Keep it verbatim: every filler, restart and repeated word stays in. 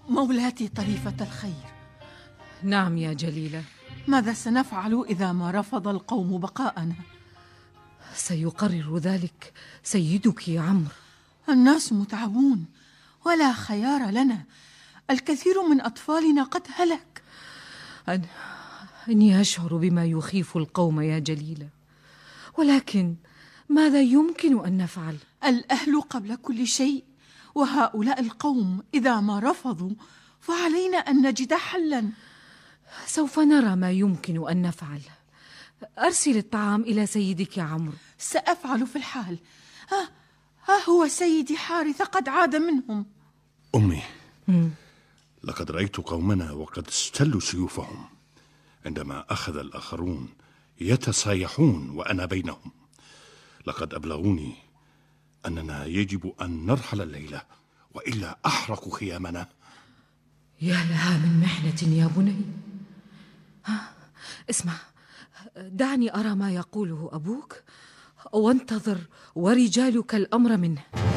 مولاتي طريفة الخير. نعم يا جليلة. ماذا سنفعل إذا ما رفض القوم بقاءنا؟ سيقرر ذلك سيدك يا عمرو. الناس متعبون ولا خيار لنا، الكثير من أطفالنا قد هلك. أن... أني أشعر بما يخيف القوم يا جليلة، ولكن ماذا يمكن أن نفعل؟ الأهل قبل كل شيء، وهؤلاء القوم إذا ما رفضوا فعلينا أن نجد حلا. سوف نرى ما يمكن أن نفعل. أرسل الطعام إلى سيدك يا عمرو. سأفعل في الحال. ها, ها هو سيدي حارث قد عاد منهم. أمي، م. لقد رأيت قومنا وقد استلوا سيوفهم عندما أخذ الآخرون يتصايحون وأنا بينهم. لقد أبلغوني أننا يجب أن نرحل الليلة وإلا أحرق خيامنا. يا لها من محنة يا بني. ها اسمع، دعني أرى ما يقوله أبوك وانتظر ورجالك الأمر منه.